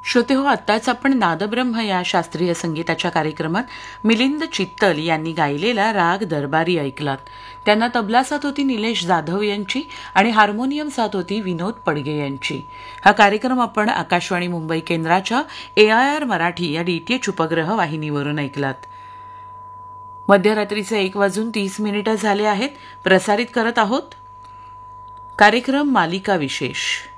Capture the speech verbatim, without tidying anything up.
श्रोते हो, आत्ताच आपण नादब्रह्म या शास्त्रीय संगीताच्या कार्यक्रमात मिलिंद चित्तल यांनी गायलेला राग दरबारी ऐकलात. त्यांना तबला साथ होती निलेश जाधव यांची आणि हार्मोनियम साथ होती विनोद पडगे यांची. हा कार्यक्रम आपण आकाशवाणी मुंबई केंद्राच्या ए आय आर मराठी या डीटीएच उपग्रह वाहिनीवरून ऐकलात. मध्यरात्रीचे एक वाजून तीस मिनिटं झाले आहेत. प्रसारित करत आहोत कार्यक्रम मालिका विशेष.